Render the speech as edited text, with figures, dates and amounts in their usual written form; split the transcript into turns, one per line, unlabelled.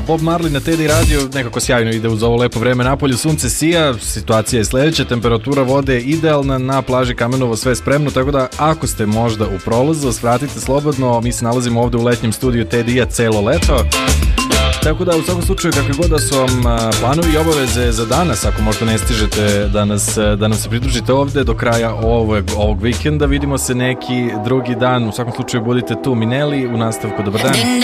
Da, Bob Marley na Teddy radio nekako sjajno ide uz ovo lepo vreme. Napolju sunce sija, situacija je sledeća, temperatura vode je idealna, na plaži Kamenovo sve spremno, tako da ako ste možda u prolazu, svratite slobodno, mi se nalazimo ovde u letnjem studiju Teddy-a celo leto. Tako da u svakom slučaju kakve god da su vam planovi i obaveze za danas, ako možda ne stižete da nam se pridružite ovde do kraja ovog vikenda, vidimo se neki drugi dan, u svakom slučaju budite tu. Mineli u nastavku, dobar dan.